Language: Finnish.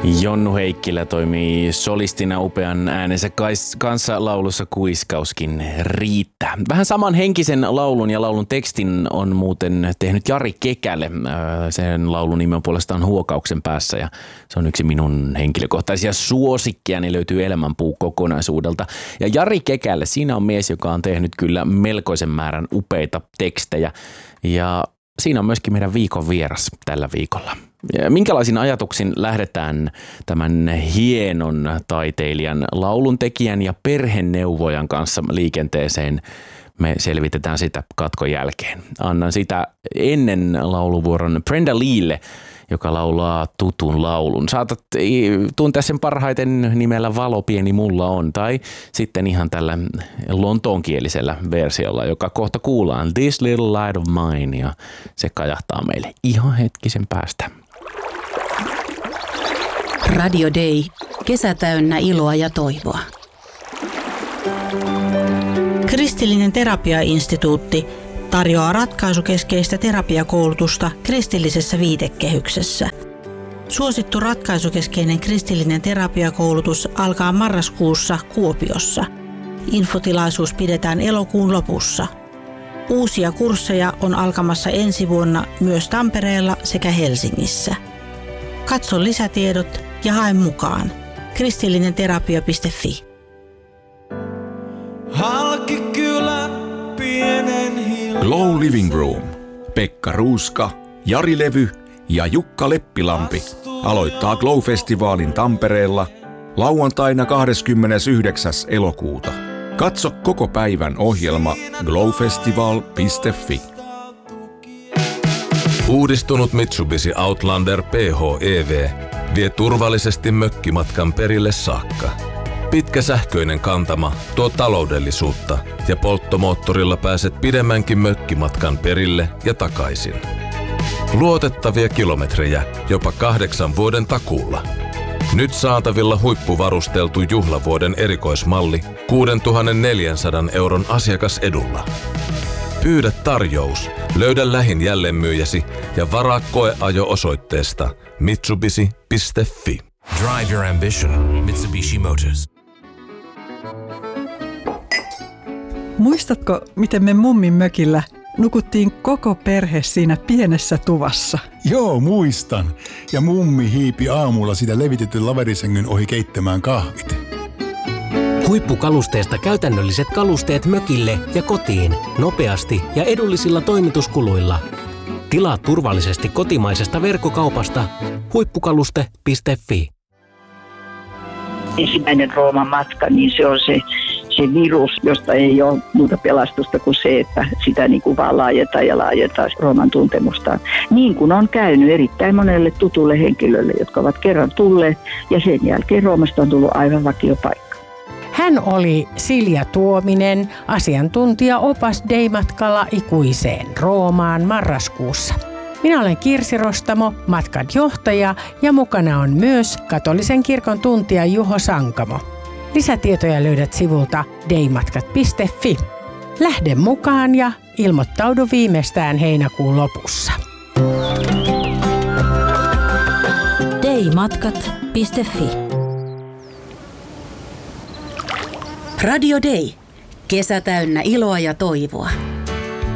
Jonnu Heikkilä toimii solistina upean äänensä kanssa laulussa Kuiskauskin riittää. Vähän saman henkisen laulun ja laulun tekstin on muuten tehnyt Jari Kekäle. Sen laulun nimi on puolestaan Huokauksen päässä ja se on yksi minun henkilökohtaisia suosikkia. Ne löytyy Elämänpuu kokonaisuudelta. Ja Jari Kekäle, siinä on mies, joka on tehnyt kyllä melkoisen määrän upeita tekstejä ja siinä on myöskin meidän viikon vieras tällä viikolla. Minkälaisin ajatuksin lähdetään tämän hienon taiteilijan, lauluntekijän ja perheneuvojan kanssa liikenteeseen? Me selvitetään sitä katkon jälkeen. Annan sitä ennen lauluvuoron Brenda Leelle, joka laulaa tutun laulun. Saatat tuntea sen parhaiten nimellä Valo pieni mulla on, tai sitten ihan tällä lontoonkielisellä versiolla, joka kohta kuullaan This Little Light of Mine, ja se kajahtaa meille ihan hetkisen päästä. Radio Day. Kesä täynnä iloa ja toivoa. Kristillinen terapiainstituutti tarjoaa ratkaisukeskeistä terapiakoulutusta kristillisessä viitekehyksessä. Suosittu ratkaisukeskeinen kristillinen terapiakoulutus alkaa marraskuussa Kuopiossa. Infotilaisuus pidetään elokuun lopussa. Uusia kursseja on alkamassa ensi vuonna myös Tampereella sekä Helsingissä. Katso lisätiedot ja hae mukaan. kristillinenterapia.fi. Glow Living Room. Pekka Ruuska, Jari Levy ja Jukka Leppilampi aloittaa Glow-festivaalin Tampereella lauantaina 29. elokuuta. Katso koko päivän ohjelma glowfestival.fi. Uudistunut Mitsubishi Outlander PHEV vie turvallisesti mökkimatkan perille saakka. Pitkä sähköinen kantama tuo taloudellisuutta ja polttomoottorilla pääset pidemmänkin mökkimatkan perille ja takaisin. Luotettavia kilometrejä jopa 8 vuoden takuulla. Nyt saatavilla huippuvarusteltu juhlavuoden erikoismalli 6,400 € asiakasedulla. Pyydä tarjous, löydä lähin jälleenmyyjäsi ja varaa koeajo osoitteesta mitsubishi.fi. Drive your ambition. Mitsubishi Motors. Muistatko, miten me mummin mökillä nukuttiin koko perhe siinä pienessä tuvassa? Joo, muistan. Ja mummi hiipi aamulla sitä levitetyn laverisängyn ohi keittämään kahvit. Huippukalusteesta käytännölliset kalusteet mökille ja kotiin nopeasti ja edullisilla toimituskuluilla. Tilaa turvallisesti kotimaisesta verkkokaupasta huippukaluste.fi. Ensimmäinen Rooman matka, niin se on se virus, josta ei ole muuta pelastusta kuin se, että sitä niin kuin vaan laajentaa Rooman tuntemustaan. Niin kuin on käynyt erittäin monelle tutulle henkilölle, jotka ovat kerran tulleet ja sen jälkeen Roomasta on tullut aivan vakiopaikka. Hän oli Silja Tuominen, asiantuntija-opas Day-matkalla ikuiseen Roomaan marraskuussa. Minä olen Kirsi Rostamo, matkan johtaja ja mukana on myös katolisen kirkon tuntija Juho Sankamo. Lisätietoja löydät sivulta daymatkat.fi. Lähde mukaan ja ilmoittaudu viimeistään heinäkuun lopussa. daymatkat.fi. Radio Day. Kesä täynnä iloa ja toivoa.